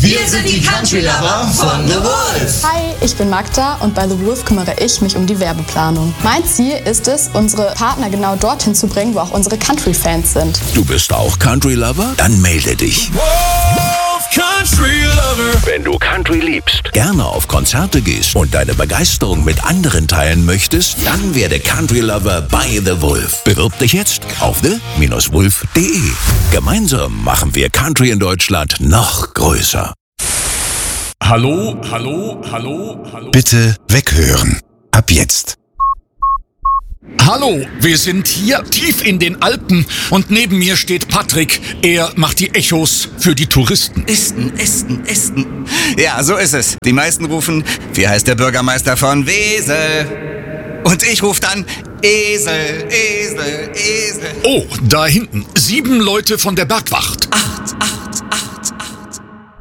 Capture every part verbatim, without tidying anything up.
Wir sind die Country Lover von The Wolf. Hi, ich bin Magda und bei The Wolf kümmere ich mich um die Werbeplanung. Mein Ziel ist es, unsere Partner genau dorthin zu bringen, wo auch unsere Country-Fans sind. Du bist auch Country Lover? Dann melde dich. Wolf Country Lover. Wenn du Country liebst, gerne auf Konzerte gehst und deine Begeisterung mit anderen teilen möchtest, dann werde Country Lover bei The Wolf. Bewirb dich jetzt auf the Bindestrich wolf punkt de. Gemeinsam machen wir Country in Deutschland noch größer. Hallo, hallo, hallo, hallo. Bitte weghören. Ab jetzt. Hallo, wir sind hier tief in den Alpen und neben mir steht Patrick. Er macht die Echos für die Touristen. Esten, Esten, Esten. Ja, so ist es. Die meisten rufen, wie heißt der Bürgermeister von Wesel? Und ich rufe dann, Esel, Esel, Esel. Oh, da hinten. Sieben Leute von der Bergwacht. Acht, acht, acht, acht.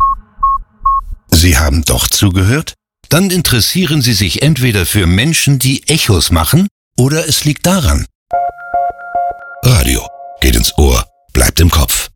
Sie haben doch zugehört? Dann interessieren Sie sich entweder für Menschen, die Echos machen, oder es liegt daran. Radio geht ins Ohr, bleibt im Kopf.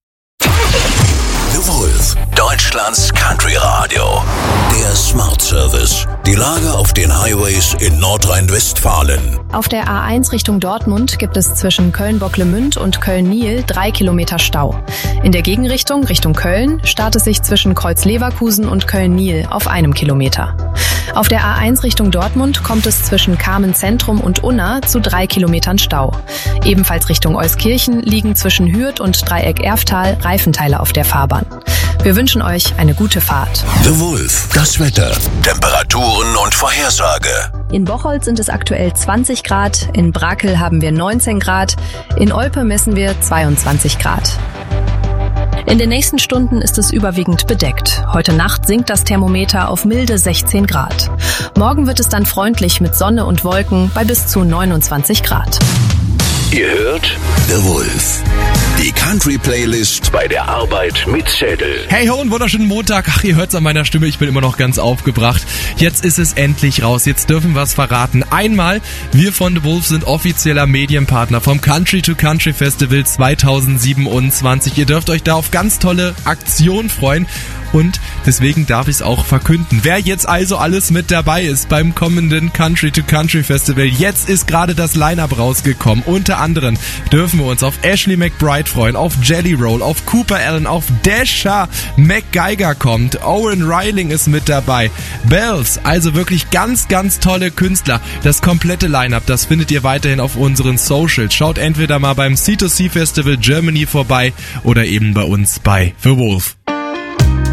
The Wolf, Deutschlands Country Radio. Der Smart Service. Die Lage auf den Highways in Nordrhein-Westfalen. Auf der A eins Richtung Dortmund gibt es zwischen Köln-Bocklemünd und Köln-Niel drei Kilometer Stau. In der Gegenrichtung, Richtung Köln, starrt es sich zwischen Kreuz-Leverkusen und Köln-Niel auf einem Kilometer. Auf der A eins Richtung Dortmund kommt es zwischen Kamen-Zentrum und Unna zu drei Kilometern Stau. Ebenfalls Richtung Euskirchen liegen zwischen Hürth und Dreieck-Erftal Reifenteile auf der Fahrbahn. Wir wünschen euch eine gute Fahrt. The Wolf, das Wetter, Temperaturen und Vorhersage. In Bocholt sind es aktuell zwanzig Grad, in Brakel haben wir neunzehn Grad, in Olpe messen wir zweiundzwanzig Grad. In den nächsten Stunden ist es überwiegend bedeckt. Heute Nacht sinkt das Thermometer auf milde sechzehn Grad. Morgen wird es dann freundlich mit Sonne und Wolken bei bis zu neunundzwanzig Grad. Ihr hört The Wolf. Die Country-Playlist bei der Arbeit mit Zettel. Hey ho, einen wunderschönen Montag. Ach, ihr hört's an meiner Stimme, ich bin immer noch ganz aufgebracht. Jetzt ist es endlich raus, jetzt dürfen wir es verraten. Einmal, wir von The Wolf sind offizieller Medienpartner vom Country to Country Festival zweitausendsiebenundzwanzig. Ihr dürft euch da auf ganz tolle Aktionen freuen. Und deswegen darf ich es auch verkünden. Wer jetzt also alles mit dabei ist beim kommenden Country to Country Festival, jetzt ist gerade das Line-Up rausgekommen. Unter anderem dürfen wir uns auf Ashley McBride freuen, auf Jelly Roll, auf Cooper Allen, auf Dasha, MacGyver kommt, Owen Reiling ist mit dabei, Bells, also wirklich ganz, ganz tolle Künstler. Das komplette Line-Up, das findet ihr weiterhin auf unseren Socials. Schaut entweder mal beim C zwei C Festival Germany vorbei oder eben bei uns bei The Wolf.